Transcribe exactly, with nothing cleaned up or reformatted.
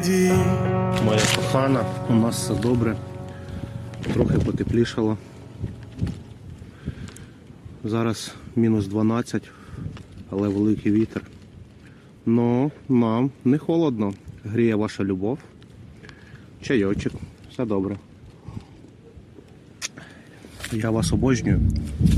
Моя кохана, у нас все добре, трохи потеплішало. Зараз мінус дванадцять, але великий вітер. Но нам не холодно, гріє ваша любов. Чайочок, все добре. Я вас обожнюю.